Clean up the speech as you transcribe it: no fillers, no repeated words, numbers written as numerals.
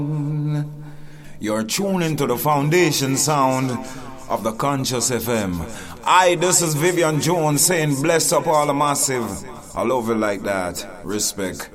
You're tuning to the foundation sound of the Conscious FM. This is Vivian Jones saying bless up all the massive. I love it like that. Respect.